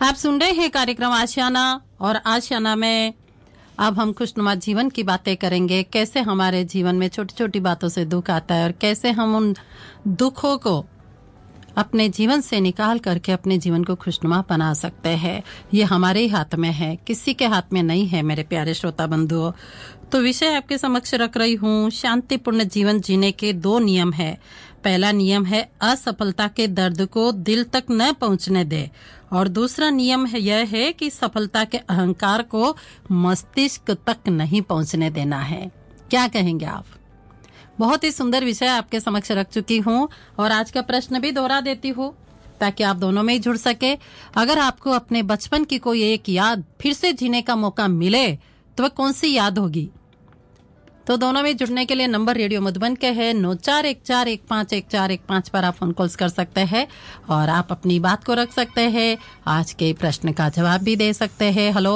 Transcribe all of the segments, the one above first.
आप सुन रहे हैं कार्यक्रम आशियाना और आशियाना में अब हम खुशनुमा जीवन की बातें करेंगे। कैसे हमारे जीवन में छोटी छोटी बातों से दुख आता है और कैसे हम उन दुखों को अपने जीवन से निकाल करके अपने जीवन को खुशनुमा बना सकते हैं। ये हमारे ही हाथ में है, किसी के हाथ में नहीं है मेरे प्यारे श्रोता बंधुओं। तो विषय आपके समक्ष रख रही हूँ, शांतिपूर्ण जीवन जीने के 2 नियम है। पहला नियम है असफलता के दर्द को दिल तक न पहुंचने दे और दूसरा नियम है यह है कि सफलता के अहंकार को मस्तिष्क तक नहीं पहुंचने देना है। क्या कहेंगे आप? बहुत ही सुंदर विषय आपके समक्ष रख चुकी हूँ और आज का प्रश्न भी दोहरा देती हूँ ताकि आप दोनों में ही जुड़ सके। अगर आपको अपने बचपन की कोई एक याद फिर से जीने का मौका मिले तो वह कौन सी याद होगी? तो दोनों में जुड़ने के लिए नंबर रेडियो मधुबन के है 9414151415 पर आप फोन कॉल्स कर सकते हैं और आप अपनी बात को रख सकते हैं, आज के प्रश्न का जवाब भी दे सकते हैं। हेलो,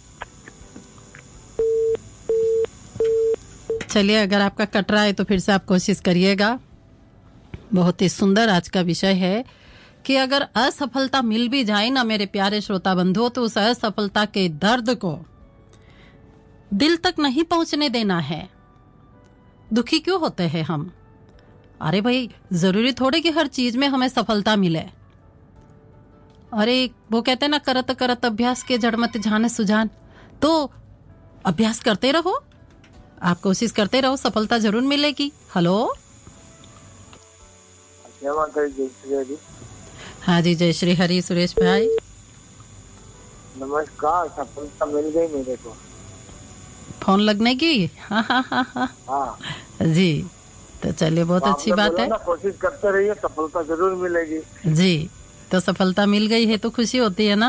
चलिए अगर आपका कट रहा है तो फिर से आप कोशिश करिएगा। बहुत ही सुंदर आज का विषय है कि अगर असफलता मिल भी जाए ना मेरे प्यारे श्रोता बंधुओं, तो उस असफलता के दर्द को दिल तक नहीं पहुंचने देना है। दुखी क्यों होते हैं हम? अरे भाई, जरूरी थोड़े कि हर चीज में हमें सफलता मिले। अरे वो कहते हैं ना, करत करत अभ्यास के जड़ मत जाने सुजान। तो अभ्यास करते रहो, आप कोशिश करते रहो, सफलता जरूर मिलेगी। हेलो, हाँ जी, जय श्री हरि। सुरेश भाई नमस्कार। सफलता मिल गई मेरे को, फोन लगने की। हाँ जी, तो चलिए बहुत अच्छी बात है। कोशिश करते रहिए, सफलता जरूर मिलेगी जी। तो सफलता मिल गई है तो खुशी होती है ना?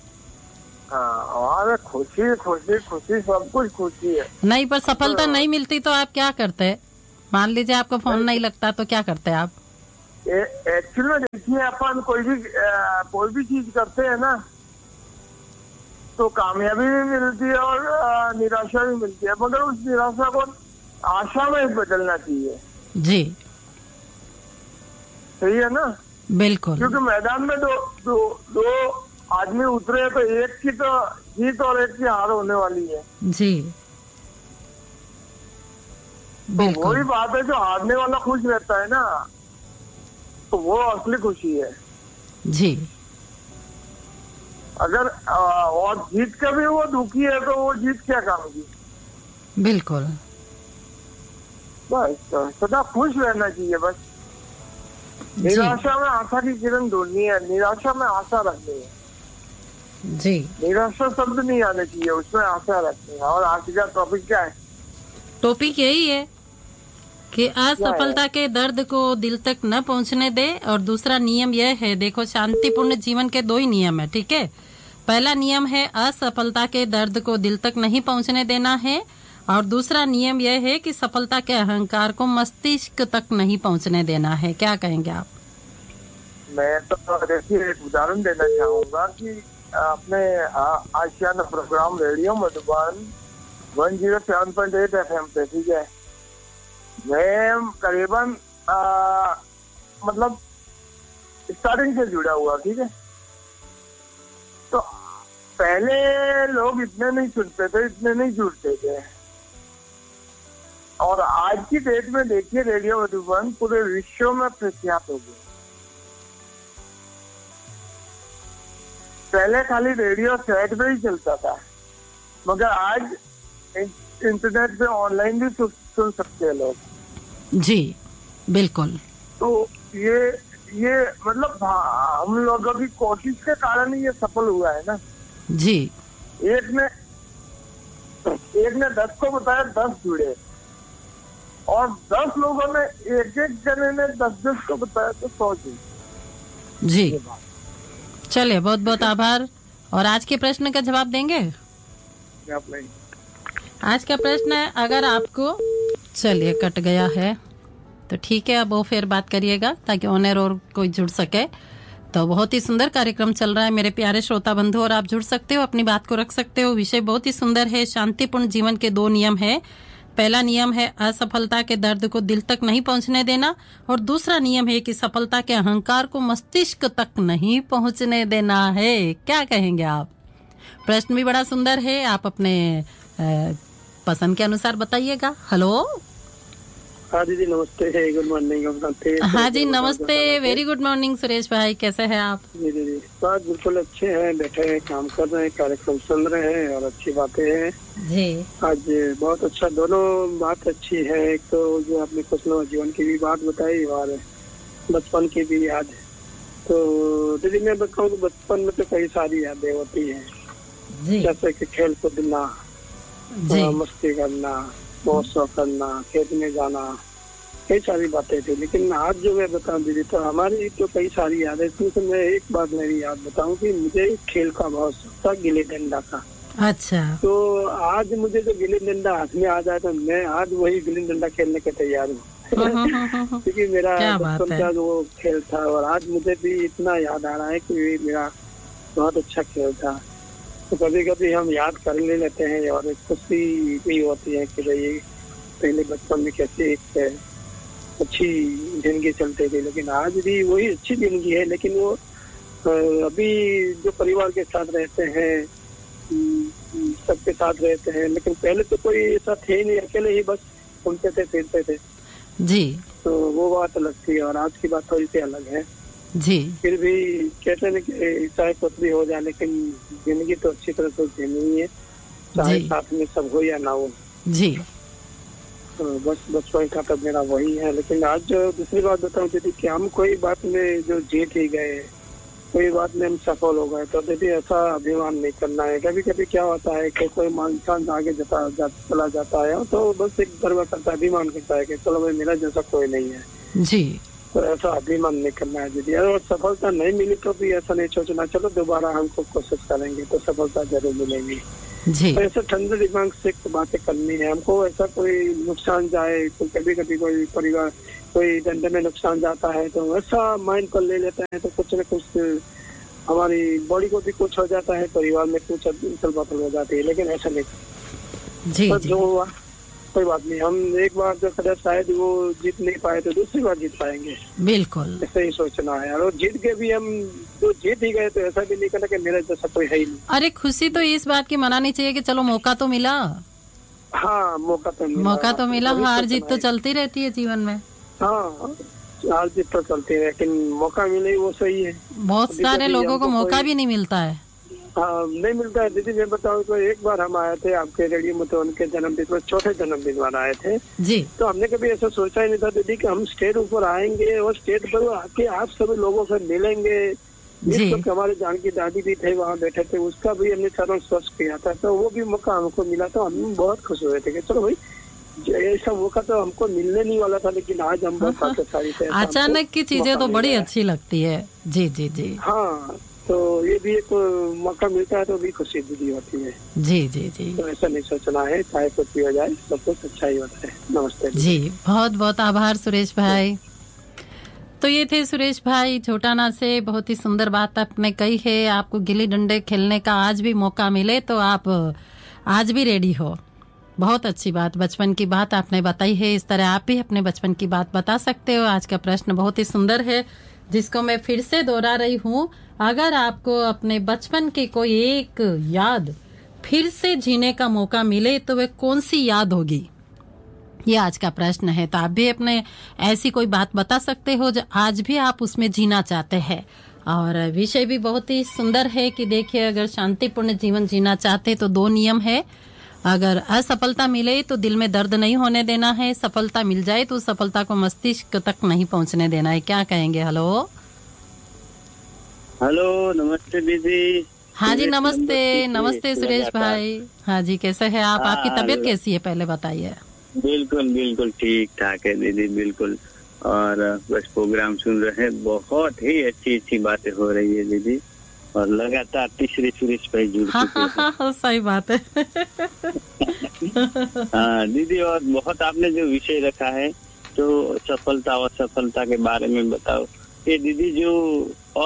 और खुशी खुशी खुशी सब कुछ खुशी है। नहीं, पर सफलता नहीं मिलती तो आप क्या करते? मान लीजिए आपका फोन नहीं लगता तो क्या करते आप? एक्चुअली देखिए, अपन कोई भी चीज करते हैं ना तो कामयाबी भी मिलती है और निराशा भी मिलती है, मगर उस निराशा को आशा में बदलना चाहिए। जी, सही है ना? बिल्कुल। क्योंकि मैदान में दो आदमी उतरे तो एक की तो जीत और एक की हार होने वाली है। जी, तो वही बात है, जो हारने वाला खुश रहता है ना, तो वो असली खुशी है। जी, अगर और जीत के भी वो दुखी है तो वो जीत क्या काम की? बिल्कुल। बस सदा खुश रहना चाहिए। बस निराशा में आशा की किरण ढूंढनी है, निराशा में आशा रखनी है। जी, निराशा शब्द नहीं आने चाहिए, उसमें आशा रखनी है। और आज का टॉपिक क्या है? टॉपिक यही है कि असफलता के दर्द को दिल तक न पहुंचने दे और दूसरा नियम यह है, देखो शांतिपूर्ण जीवन के 2 ही नियम है, ठीक है? पहला नियम है असफलता के दर्द को दिल तक नहीं पहुंचने देना है और दूसरा नियम यह है कि सफलता के अहंकार को मस्तिष्क तक नहीं पहुंचने देना है। क्या कहेंगे आप? मैं तो देखिए एक उदाहरण देना चाहूंगा कि अपने आशियाना प्रोग्राम रेडियो मधुबन 107.8 FM पे, ठीक है, मैं करीबन मतलब स्टार्टिंग से जुड़ा हुआ, ठीक है। तो पहले लोग इतने नहीं सुनते थे, इतने नहीं जुड़ते थे, और आज की डेट में देखिए रेडियो मधुबन पूरे विश्व में प्रख्यात हो गया। पहले खाली रेडियो सेट पे ही चलता था, मगर आज इंटरनेट पे ऑनलाइन भी सुन सकते हैं लोग। जी, बिल्कुल। तो ये मतलब हम लोगों की कोशिश के कारण ही ये सफल हुआ है ना। जी, एक ने 10 को बताया, 10 जुड़े, और 10 लोगों ने एक जने ने 10 को बताया तो 100 जुड़े। जी, चलिए बहुत बहुत आभार। और आज के प्रश्न का जवाब देंगे? आज का प्रश्न है, अगर आपको, चलिए कट गया है तो ठीक है, अब वो फिर बात करिएगा ताकि ऑनर और कोई जुड़ सके। तो बहुत ही सुंदर कार्यक्रम चल रहा है मेरे प्यारे श्रोता बंधु, और आप जुड़ सकते हो, अपनी बात को रख सकते हो। विषय बहुत ही सुंदर है, शांतिपूर्ण जीवन के 2 नियम है। पहला नियम है असफलता के दर्द को दिल तक नहीं पहुंचने देना, और दूसरा नियम है कि सफलता के अहंकार को मस्तिष्क तक नहीं पहुंचने देना है। क्या कहेंगे आप? प्रश्न भी बड़ा सुंदर है, आप अपने पसंद के अनुसार बताइएगा। हेलो। हाँ दीदी नमस्ते, गुड मॉर्निंग। हाँ जी नमस्ते, वेरी गुड मॉर्निंग सुरेश भाई, कैसे हैं आप? जी दीदी बात बिल्कुल अच्छे हैं, बैठे हैं, काम कर रहे हैं, कार्यक्रम सुन रहे हैं और अच्छी बातें हैं जी। आज बहुत अच्छा, दोनों बात अच्छी है। एक तो जो आपने खुशनुमा जीवन की भी बात बताई और बचपन की भी याद है। तो दीदी मैं बताऊँ तो बचपन में तो कई सारी यादें होती हैं, जैसे कि खेल कूदना, मस्ती करना, मौसम करना, खेत में जाना, कई सारी बातें थी। लेकिन आज जो मैं बताऊं दीदी तो हमारी तो कई सारी यादें थी। तो मैं एक बात मेरी याद बताऊं कि मुझे खेल का बहुत शौक था, गिल्ली डंडा का। अच्छा। तो आज मुझे जो गिल्ली डंडा हाथ में आ जाए तो मैं आज वही गिल्ली डंडा खेलने के तैयार हूँ क्योंकि मेरा बचपन का जो खेल था और आज मुझे भी इतना याद आ रहा है कि मेरा बहुत अच्छा खेल था। तो कभी कभी हम याद कर ले लेते हैं और खुशी भी होती है कि भाई पहले बचपन में कैसे एक अच्छी जिंदगी चलती थी, लेकिन आज भी वही अच्छी जिंदगी है। लेकिन वो अभी जो परिवार के साथ रहते हैं, सबके साथ रहते हैं, लेकिन पहले तो कोई ऐसा थे नहीं, अकेले ही बस घूमते थे फिरते थे जी। तो वो बात अलग थी और आज की बात थोड़ी सी अलग है जी। फिर भी कहते हैं कि चाहे कुछ भी हो जाए लेकिन जिंदगी तो अच्छी तरह से जीनी ही है, चाहे साथ में सब हो या ना हो जी। तो बस बचपन का तो मेरा वही है। लेकिन आज जो दूसरी बात बताऊं दीदी कि हम कोई बात में जो जीत ही गए, कोई बात में हम सफल हो गए तो दीदी ऐसा अभिमान नहीं करना है। कभी कभी क्या होता है कि कोई इंसान आगे चला जाता है तो बस एक गर्व करता है, अभिमान करता है कि चलो भाई मेरा जैसा कोई नहीं है जी। तो ऐसा अभिमान नहीं करना है दीदी। और सफलता नहीं मिली तो भी ऐसा नहीं सोचना चलो दोबारा हमको कोशिश करेंगे तो सफलता जरूर मिलेगी जी। तो ऐसे ठंडे दिमाग से बातें करनी है हमको। ऐसा कोई नुकसान जाए तो कभी कभी कोई परिवार कोई धंधे में नुकसान जाता है तो ऐसा माइंड पर ले लेता है तो कुछ न कुछ हमारी बॉडी को भी कुछ हो जाता है, परिवार में कुछ उथल पुथल हो जाती है। लेकिन ऐसा नहीं जी, तो जो हुआ कोई बात नहीं, हम एक बार जो कदर शायद वो जीत नहीं पाए तो दूसरी बार जीत पाएंगे, बिल्कुल ऐसे ही सोचना है। और जीत के भी हम जो जीत ही गए तो ऐसा भी नहीं करना कि मेरा जैसा कोई है ही नहीं। अरे खुशी तो इस बात की मनानी चाहिए कि चलो मौका तो मिला। हाँ मौका तो मिला, हार जीत तो चलती रहती है जीवन में। हाँ हार जीत तो चलती है लेकिन मौका मिले वो सही है। बहुत सारे लोगों को मौका भी नहीं मिलता है। हाँ नहीं मिलता है दीदी। मैं बताऊँ तो एक बार हम आए थे आपके रेडियो में तो उनके जन्मदिन में, चौथे जन्मदिन पर आए थे जी। तो हमने कभी ऐसा सोचा ही नहीं था दीदी कि हम स्टेज ऊपर आएंगे और स्टेज पर आके आप सभी लोगों से मिलेंगे जी। तो हमारे जान की दादी भी थे वहाँ बैठे थे, उसका भी हमने चरण स्पर्श किया था तो वो भी मौका हमको मिला तो हम बहुत खुश हुए थे कि चलो भाई ऐसा मौका तो हमको मिलने नहीं वाला था। लेकिन आज हम बहुत भाग्यशाली थे। अचानक की चीजें तो बड़ी अच्छी लगती है जी जी जी। हाँ तो ये भी एक मौका मिलता है तो भी खुशी दीदी होती है जी जी जी। तो ऐसा नहीं सोचना है, चाहे कुछ भी हो जाए सब कुछ अच्छा ही होता है। नमस्ते जी, बहुत बहुत आभार सुरेश भाई। तो ये थे सुरेश भाई छोटाना से, बहुत ही सुंदर बात आपने कही है। आपको गिल्ली डंडे खेलने का आज भी मौका मिले तो आप आज भी रेडी हो, बहुत अच्छी बात। बचपन की बात आपने बताई है, इस तरह आप भी अपने बचपन की बात बता सकते हो। आज का प्रश्न बहुत ही सुंदर है जिसको मैं फिर से दोहरा रही हूँ। अगर आपको अपने बचपन की कोई एक याद फिर से जीने का मौका मिले तो वह कौन सी याद होगी, ये आज का प्रश्न है। तो आप भी अपने ऐसी कोई बात बता सकते हो जो आज भी आप उसमें जीना चाहते हैं। और विषय भी बहुत ही सुंदर है कि देखिए अगर शांतिपूर्ण जीवन जीना चाहते तो 2 नियम है। अगर असफलता मिले तो दिल में दर्द नहीं होने देना है, सफलता मिल जाए तो सफलता को मस्तिष्क तक नहीं पहुंचने देना है। क्या कहेंगे? हेलो हेलो नमस्ते दीदी। हाँ जी नमस्ते नमस्ते सुरेश भाई। हाँ जी कैसे हैं आप? आपकी तबीयत कैसी है पहले बताइए। बिल्कुल बिल्कुल ठीक ठाक है दीदी, बिल्कुल। और बस प्रोग्राम सुन रहे हैं, बहुत ही अच्छी अच्छी बातें हो रही है दीदी और लगातार तीसरे सुरेश भाई जुड़ चुके हैं। सही बात है हाँ दीदी, और बहुत आपने जो विषय रखा है तो सफलता और असफलता के बारे में बताओ। ये दीदी जो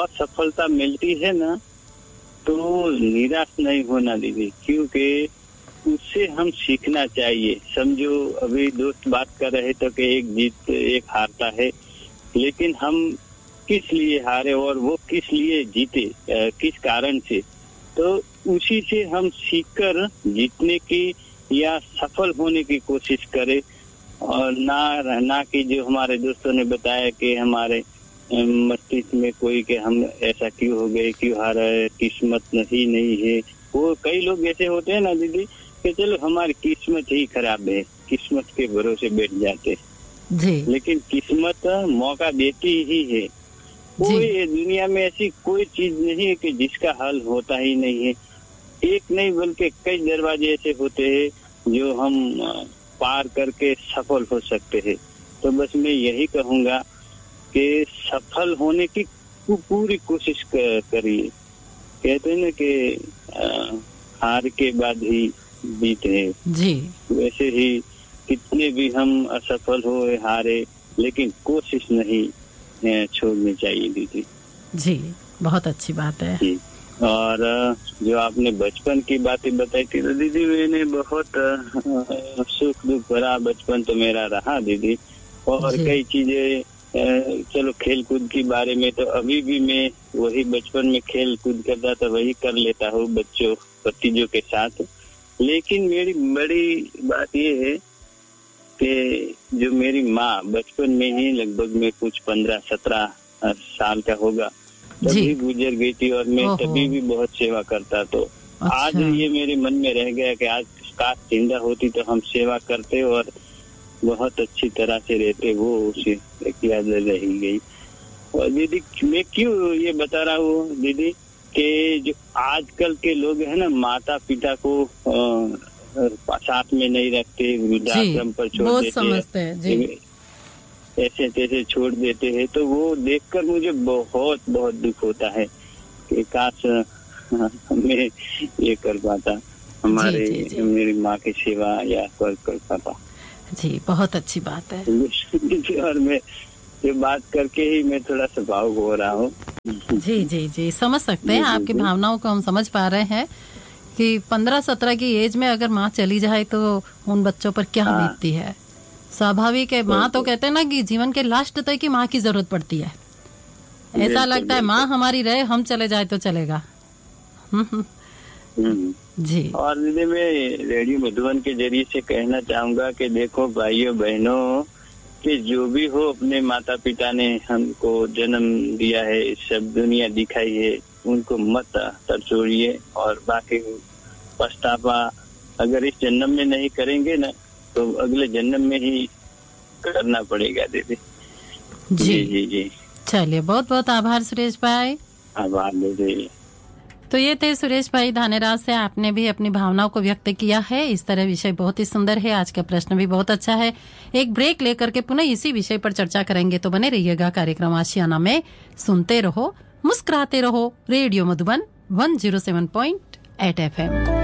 असफलता मिलती है ना तो निराश नहीं होना दीदी, क्योंकि उससे हम सीखना चाहिए। समझो अभी दोस्त बात कर रहे तो कि एक जीत एक हारता है, लेकिन हम किस लिए हारे और वो किस लिए जीते, किस कारण से, तो उसी से हम सीखकर जीतने की या सफल होने की कोशिश करें। और ना कि जो हमारे दोस्तों ने बताया कि हमारे मस्तिष्क में कोई कि हम ऐसा क्यों हो गए, क्यों हारा है, किस्मत नहीं है। वो कई लोग ऐसे होते हैं ना दीदी कि चलो हमारी किस्मत ही खराब है, किस्मत के भरोसे बैठ जाते जी। लेकिन किस्मत मौका देती ही है। कोई दुनिया में ऐसी कोई चीज नहीं है कि जिसका हल होता ही नहीं है। एक नहीं बल्कि कई दरवाजे ऐसे होते हैं जो हम पार करके सफल हो सकते हैं। तो बस मैं यही कहूंगा कि सफल होने की पूरी कोशिश करिए। कहते हैं ना कि हार के बाद ही जीत है जी। वैसे ही कितने भी हम असफल हो हारे, लेकिन कोशिश नहीं छोड़नी चाहिए दीदी। जी, बहुत अच्छी बात है जी। और जो आपने बचपन की बातें बताई थी तो दीदी, मैंने बहुत सुख दुख भरा बचपन तो मेरा रहा दीदी। और कई चीजें चलो खेल कूद के बारे में तो अभी भी मैं वही बचपन में खेल कूद करता था वही कर लेता हूँ बच्चों भतीजों के साथ। लेकिन मेरी बड़ी बात ये है कि जो मेरी माँ बचपन में ही लगभग में कुछ 15-17 साल का होगा तभी गुजर गई थी और मैं तभी भी बहुत सेवा करता। तो आज ये मेरे मन में रह गया कि आज काश जिंदा होती तो हम सेवा करते और बहुत अच्छी तरह से रहते। वो उसे एक याद रह गई। और दीदी मैं क्यों ये बता रहा हूँ दीदी कि जो आजकल के लोग हैं ना, माता पिता को साथ में नहीं रखते, वृद्धाश्रम पर छोड़ देते हैं, ऐसे तैसे छोड़ देते हैं। तो वो देखकर मुझे बहुत बहुत दुख होता है कि काश मैं ये कर पाता, मेरी माँ की सेवा या कर पाता। जी, बहुत अच्छी बात है। और मैं ये बात करके ही मैं थोड़ा सा भावुक हो रहा हूँ। जी जी जी, समझ सकते हैं आपकी भावनाओं को, हम समझ पा रहे हैं कि 15-17 की एज में अगर माँ चली जाए तो उन बच्चों पर क्या बीतती है। स्वाभाविक है, माँ तो कहते हैं ना कि जीवन के लास्ट तक की माँ की जरूरत पड़ती है। ऐसा लगता है माँ हमारी रहे, हम चले जाए तो चलेगा। जी। और दीदी मैं रेडियो मधुबन के जरिए से कहना चाहूंगा कि देखो भाइयों बहनों कि जो भी हो, अपने माता पिता ने हमको जन्म दिया है, सब दुनिया दिखाई है, उनको मत तरछोड़िए। और बाकी पछतावा अगर इस जन्म में नहीं करेंगे ना तो अगले जन्म में ही करना पड़ेगा दीदी। जी जी जी। चलिए, बहुत बहुत आभार सुरेश भाई। आभार दीदी। तो ये थे सुरेश भाई धानेराज से, आपने भी अपनी भावनाओं को व्यक्त किया है। इस तरह विषय बहुत ही सुंदर है, आज का प्रश्न भी बहुत अच्छा है। एक ब्रेक लेकर के पुनः इसी विषय पर चर्चा करेंगे, तो बने रहिएगा कार्यक्रम आशियाना में। सुनते रहो, मुस्कुराते रहो, रेडियो मधुबन 107.8 FM।